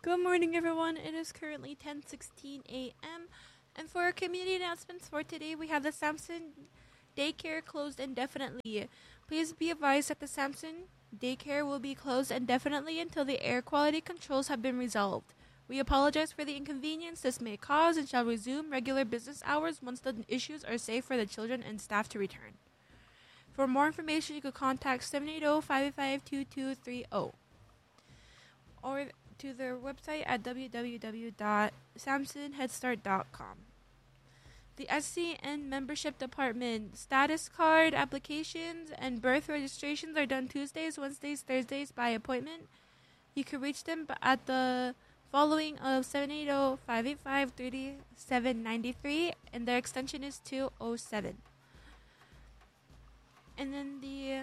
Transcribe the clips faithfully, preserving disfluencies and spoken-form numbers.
Good morning, everyone. It is currently ten sixteen a.m. And for our community announcements for today, we have the Samson Daycare closed indefinitely. Please be advised that the Samson Daycare will be closed indefinitely until the air quality controls have been resolved. We apologize for the inconvenience this may cause and shall resume regular business hours once the issues are safe for the children and staff to return. For more information, you could contact seven eight zero, five eight five, two two three zero or to their website at w w w dot samson head start dot com. The S C N Membership Department status card applications and birth registrations are done Tuesdays, Wednesdays, Thursdays by appointment. You can reach them at the following of seven eight zero, five eight five, three seven nine three, and their extension is two oh seven. And then the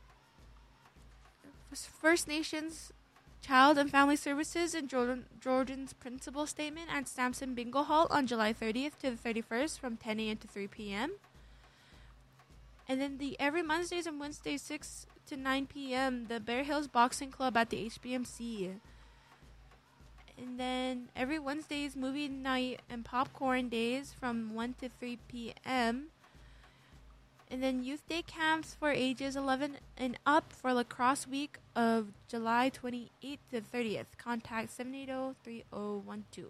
First Nations Child and Family Services in Jordan, Jordan's principal statement at Samson Bingo Hall on July thirtieth to the thirty-first from ten a.m. to three p.m. And then the every Mondays and Wednesdays six to nine p.m. the Bear Hills Boxing Club at the H B M C. And then every Wednesdays movie night and popcorn days from one to three p.m. And then youth day camps for ages eleven and up for lacrosse week of July twenty-eighth to thirtieth. Contact seven eight zero, three zero one two.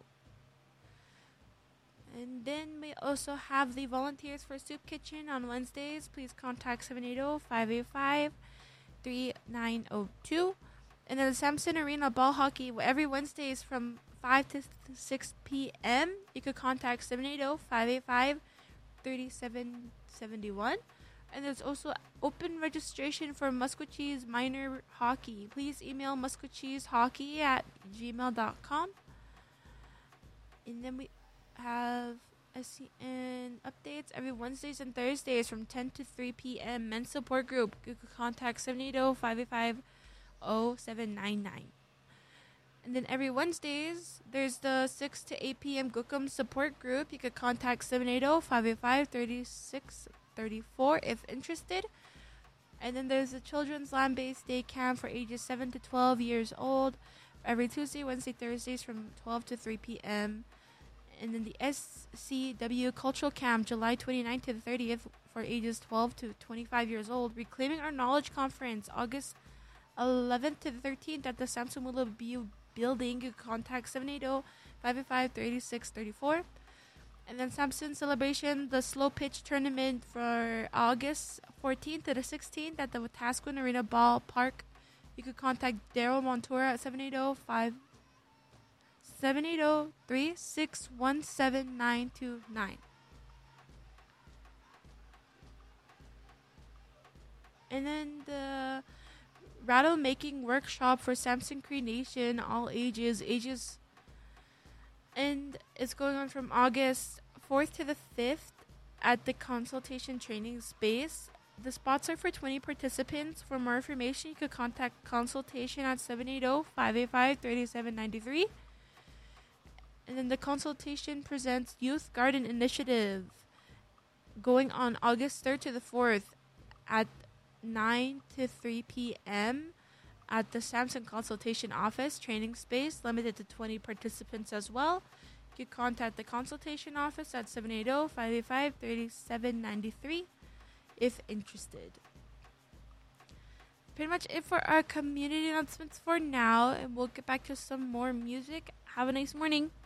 And then we also have the volunteers for Soup Kitchen on Wednesdays. Please contact seven eight zero, five eight five, three nine zero two. And then the Samson Arena Ball Hockey every Wednesdays from five to six p.m. You could contact seven eight zero, five eight five, three seven seven one. And there's also open registration for Musquecheese Minor Hockey. Please email musquecheesehockey at gmail dot com. And then we have S C N updates every Wednesdays and Thursdays from ten to three p.m. Men's support group. You can contact seven eight zero, five eight five, zero seven nine nine. And then every Wednesdays, there's the six to eight p.m. Gookum support group. You could contact seven eight zero, five eight five, three six three four if interested. And then there's the Children's Land-Based Day Camp for ages seven to twelve years old every Tuesday, Wednesday, Thursdays from twelve to three p.m. And then the S C W Cultural Camp July twenty-ninth to the thirtieth for ages twelve to twenty-five years old. Reclaiming Our Knowledge Conference August eleventh to the thirteenth at the Samson Willoughby Building. You can contact seven eight zero, five eight five, three six three four. And then Samson Celebration, the Slow Pitch Tournament for August fourteenth to the sixteenth at the Wetaskiwin Arena Ball Park. You could contact Daryl Montoura at seven eight zero, three six one seven nine two nine. And then the rattle making workshop for Samson Cree Nation, all ages, ages, and it's going on from August fourth to the fifth at the consultation training space. The spots are for twenty participants. For more information, you could contact consultation at seven eight zero, five eight five, three seven nine three. And then the consultation presents Youth Garden Initiative going on August third to the fourth at nine to three p.m. at the Samson Consultation Office Training Space, limited to twenty participants as well. You can contact the Consultation Office at seven eight zero, five eight five, three seven nine three if interested. Pretty much it for our community announcements for now, and we'll get back to some more music. Have a nice morning.